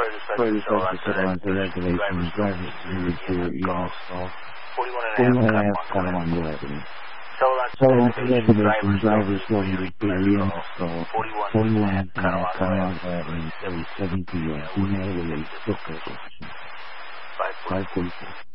Further special settle onto regulations, drivers to report e-install. 41.5 Padawan Avenue. Settle onto regulations, drivers will report e-install. 41.5 Padawan Avenue, 7 p.m. Email release, book location. 544.